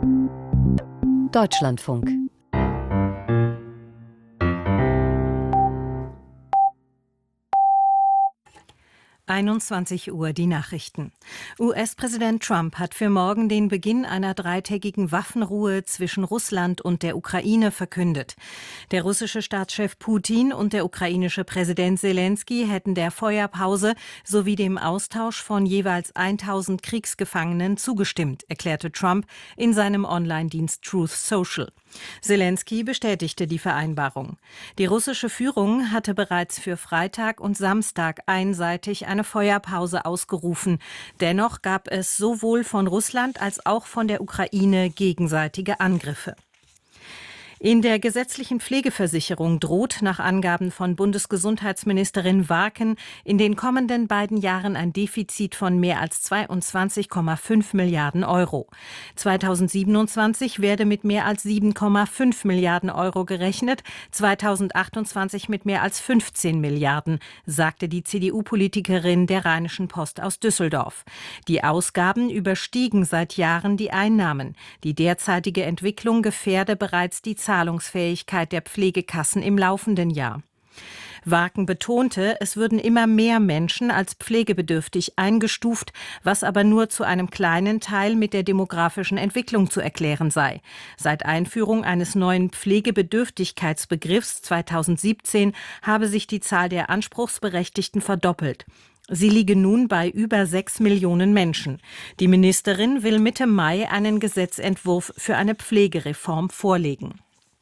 Deutschlandfunk. Uhr die Nachrichten. US-Präsident Trump hat für morgen den Beginn einer dreitägigen Waffenruhe zwischen Russland und der Ukraine verkündet. Der russische Staatschef Putin und der ukrainische Präsident Selenskyj hätten der Feuerpause sowie dem Austausch von jeweils 1000 Kriegsgefangenen zugestimmt, erklärte Trump in seinem Online-Dienst Truth Social. Selenskyj bestätigte die Vereinbarung. Die russische Führung hatte bereits für Freitag und Samstag einseitig eine Feuerpause ausgerufen. Dennoch gab es sowohl von Russland als auch von der Ukraine gegenseitige Angriffe. In der gesetzlichen Pflegeversicherung droht nach Angaben von Bundesgesundheitsministerin Warken in den kommenden beiden Jahren ein Defizit von mehr als 22,5 Milliarden Euro. 2027 werde mit mehr als 7,5 Milliarden Euro gerechnet, 2028 mit mehr als 15 Milliarden, sagte die CDU-Politikerin der Rheinischen Post aus Düsseldorf. Die Ausgaben überstiegen seit Jahren die Einnahmen. Die derzeitige Entwicklung gefährde bereits die Zahlungsfähigkeit der Pflegekassen im laufenden Jahr. Warken betonte, es würden immer mehr Menschen als pflegebedürftig eingestuft, was aber nur zu einem kleinen Teil mit der demografischen Entwicklung zu erklären sei. Seit Einführung eines neuen Pflegebedürftigkeitsbegriffs 2017 habe sich die Zahl der Anspruchsberechtigten verdoppelt. Sie liege nun bei über 6 Millionen Menschen. Die Ministerin will Mitte Mai einen Gesetzentwurf für eine Pflegereform vorlegen.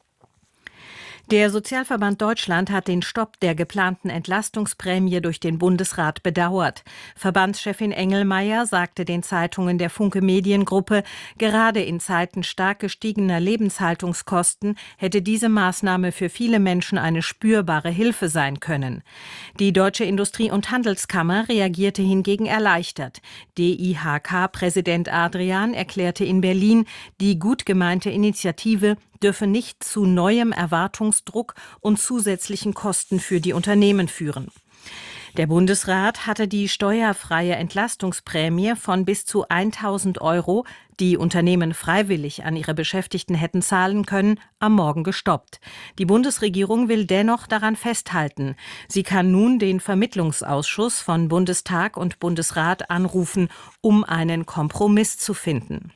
Der Sozialverband Deutschland hat den Stopp der geplanten Entlastungsprämie durch den Bundesrat bedauert. Verbandschefin Engelmeier sagte den Zeitungen der Funke Mediengruppe, gerade in Zeiten stark gestiegener Lebenshaltungskosten hätte diese Maßnahme für viele Menschen eine spürbare Hilfe sein können. Die Deutsche Industrie- und Handelskammer reagierte hingegen erleichtert. DIHK-Präsident Adrian erklärte in Berlin, die gut gemeinte Initiative dürfe nicht zu neuem Erwartungsdruck und zusätzlichen Kosten für die Unternehmen führen. Der Bundesrat hatte die steuerfreie Entlastungsprämie von bis zu 1.000 Euro, die Unternehmen freiwillig an ihre Beschäftigten hätten zahlen können, am Morgen gestoppt. Die Bundesregierung will dennoch daran festhalten. Sie kann nun den Vermittlungsausschuss von Bundestag und Bundesrat anrufen, um einen Kompromiss zu finden.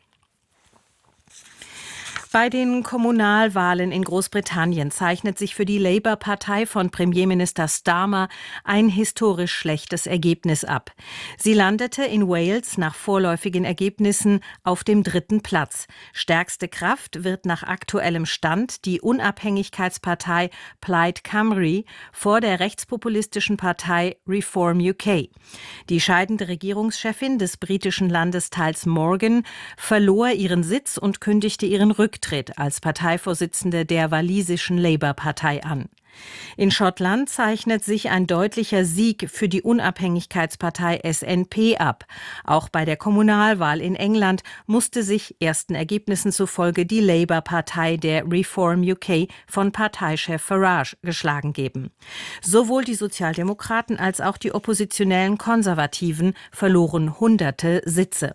Bei den Kommunalwahlen in Großbritannien zeichnet sich für die Labour-Partei von Premierminister Starmer ein historisch schlechtes Ergebnis ab. Sie landete in Wales nach vorläufigen Ergebnissen auf dem 3. Platz. Stärkste Kraft wird nach aktuellem Stand die Unabhängigkeitspartei Plaid Cymru vor der rechtspopulistischen Partei Reform UK. Die scheidende Regierungschefin des britischen Landesteils Morgan verlor ihren Sitz und kündigte ihren Rücktritt als Parteivorsitzende der walisischen Labour-Partei an. In Schottland zeichnet sich ein deutlicher Sieg für die Unabhängigkeitspartei SNP ab. Auch bei der Kommunalwahl in England musste sich ersten Ergebnissen zufolge die Labour-Partei der Reform UK von Parteichef Farage geschlagen geben. Sowohl die Sozialdemokraten als auch die oppositionellen Konservativen verloren hunderte Sitze.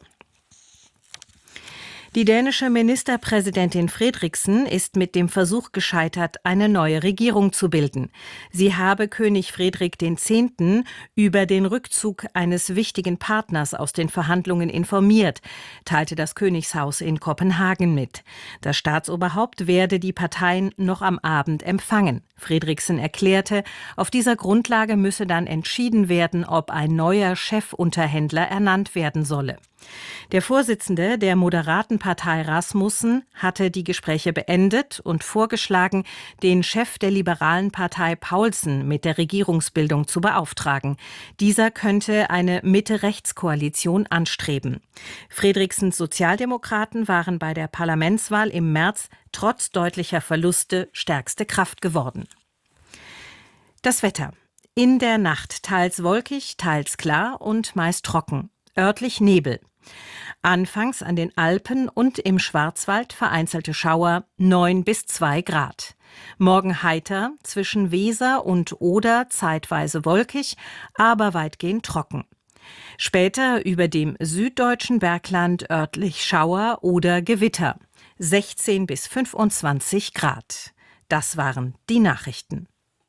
Die dänische Ministerpräsidentin Frederiksen ist mit dem Versuch gescheitert, eine neue Regierung zu bilden. Sie habe König Frederik X. über den Rückzug eines wichtigen Partners aus den Verhandlungen informiert, teilte das Königshaus in Kopenhagen mit. Das Staatsoberhaupt werde die Parteien noch am Abend empfangen. Frederiksen erklärte, auf dieser Grundlage müsse dann entschieden werden, ob ein neuer Chefunterhändler ernannt werden solle. Der Vorsitzende der moderaten Partei Rasmussen hatte die Gespräche beendet und vorgeschlagen, den Chef der liberalen Partei Paulsen mit der Regierungsbildung zu beauftragen. Dieser könnte eine Mitte-Rechts-Koalition anstreben. Frederiksens Sozialdemokraten waren bei der Parlamentswahl im März trotz deutlicher Verluste stärkste Kraft geworden. Das Wetter. In der Nacht teils wolkig, teils klar und meist trocken. Örtlich Nebel. Anfangs an den Alpen und im Schwarzwald vereinzelte Schauer, 9 bis 2 Grad. Morgen heiter, zwischen Weser und Oder zeitweise wolkig, aber weitgehend trocken. Später über dem süddeutschen Bergland örtlich Schauer oder Gewitter. 16 bis 25 Grad. Das waren die Nachrichten.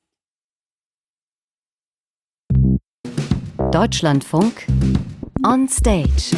Deutschlandfunk on Stage.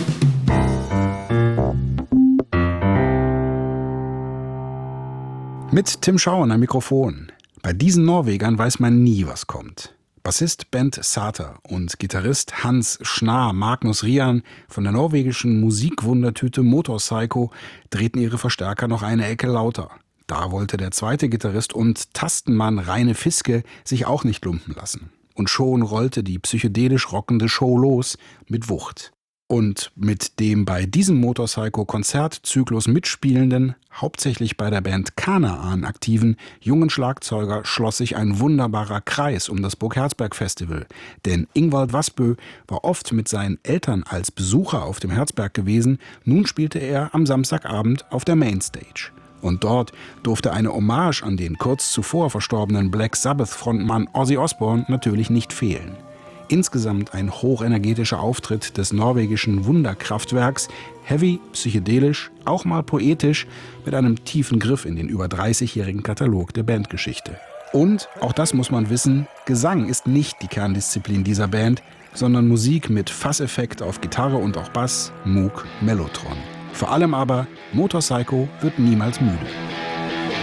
Mit Tim Schauen am Mikrofon. Bei diesen Norwegern weiß man nie, was kommt. Bassist Bent Sater und Gitarrist Hans Schnar Magnus Rian von der norwegischen Musikwundertüte Motorpsycho drehten ihre Verstärker noch eine Ecke lauter. Da wollte der zweite Gitarrist und Tastenmann Reine Fiske sich auch nicht lumpen lassen. Und schon rollte die psychedelisch rockende Show los mit Wucht. Und mit dem bei diesem Motorpsycho-Konzertzyklus mitspielenden, hauptsächlich bei der Band Kanaan aktiven, jungen Schlagzeuger schloss sich ein wunderbarer Kreis um das Burg Herzberg Festival. Denn Ingvald Wassbø war oft mit seinen Eltern als Besucher auf dem Herzberg gewesen, nun spielte er am Samstagabend auf der Mainstage. Und dort durfte eine Hommage an den kurz zuvor verstorbenen Black Sabbath-Frontmann Ozzy Osbourne natürlich nicht fehlen. Insgesamt ein hochenergetischer Auftritt des norwegischen Wunderkraftwerks, heavy, psychedelisch, auch mal poetisch, mit einem tiefen Griff in den über 30-jährigen Katalog der Bandgeschichte. Und, auch das muss man wissen, Gesang ist nicht die Kerndisziplin dieser Band, sondern Musik mit Fasseffekt auf Gitarre und auch Bass, Moog, Mellotron. Vor allem aber, Motorpsycho wird niemals müde.